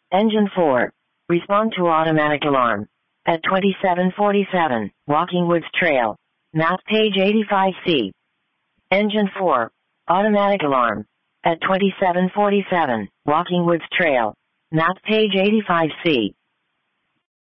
Engine 4. Respond to automatic alarm. At 2747, Walking Woods Trail. Map page 85C. Engine 4. Automatic alarm. At 2747, Walking Woods Trail. Map page 85C.